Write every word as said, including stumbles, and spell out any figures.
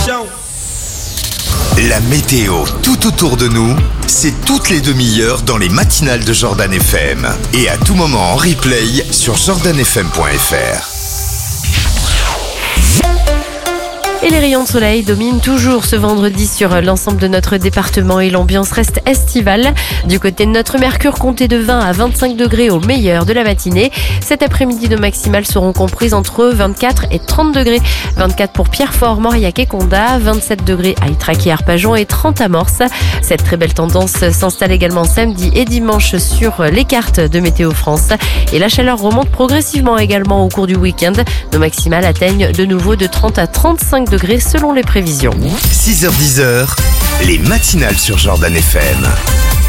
La météo tout autour de nous, c'est toutes les demi-heures dans les matinales de Jordan F M. Et à tout moment en replay sur jordan f m point f r. Et les rayons de soleil dominent toujours ce vendredi sur l'ensemble de notre département et l'ambiance reste estivale. Du côté de notre Mercure, comptez de vingt à vingt-cinq degrés au meilleur de la matinée. Cet après-midi, nos maximales seront comprises entre vingt-quatre et trente degrés. vingt-quatre pour Pierrefort, Mauriac et Condat, vingt-sept degrés à Ytrac et Arpajon et trente à Morse. Cette très belle tendance s'installe également samedi et dimanche sur les cartes de Météo France. Et la chaleur remonte progressivement également au cours du week-end. Nos maximales atteignent de nouveau de trente à trente-cinq degrés selon les prévisions. six heures dix, les matinales sur Jordan F M.